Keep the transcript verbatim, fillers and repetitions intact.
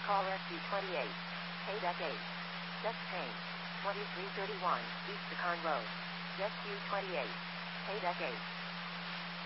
Call S U twenty-eight. Paydeck eight. Just change. twenty-three thirty-one, East Pecan Road. S U twenty-eight. Paydeck eight.